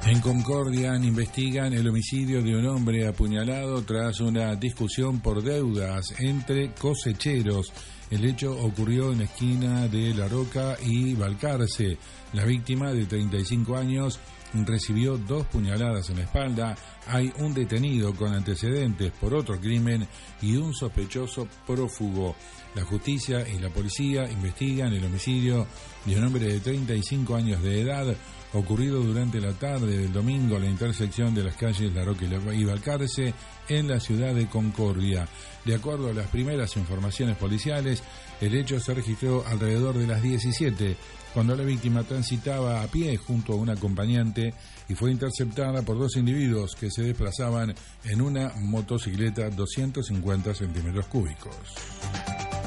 En Concordia investigan el homicidio de un hombre apuñalado tras una discusión por deudas entre cosecheros. El hecho ocurrió en la esquina de La Roca y Balcarce. La víctima, de 35 años, recibió 2 puñaladas en la espalda. Hay un detenido con antecedentes por otro crimen y un sospechoso prófugo. La justicia y la policía investigan el homicidio de un hombre de 35 años de edad ocurrido durante la tarde del domingo a la intersección de las calles La Roca y Balcarce en la ciudad de Concordia. De acuerdo a las primeras informaciones policiales, el hecho se registró alrededor de las 17, cuando la víctima transitaba a pie junto a un acompañante y fue interceptada por 2 individuos que se desplazaban en una motocicleta 250 centímetros cúbicos.